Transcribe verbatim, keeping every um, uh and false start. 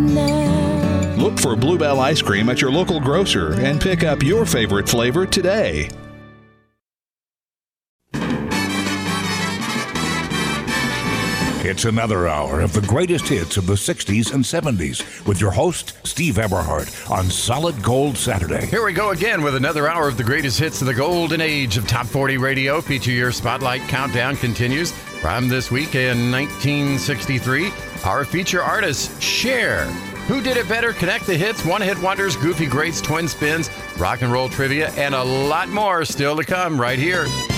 now. Look for Bluebell ice cream at your local grocer and pick up your favorite flavor today. It's another hour of the greatest hits of the sixties and seventies with your host, Steve Eberhardt, on Solid Gold Saturday. Here we go again with another hour of the greatest hits of the golden age of Top forty Radio. Feature Your Spotlight Countdown continues from this week in nineteen sixty-three. Our feature artist, Cher. Who Did It Better? Connect the Hits, one-hit wonders, goofy greats, twin spins, rock and roll trivia, and a lot more still to come right here.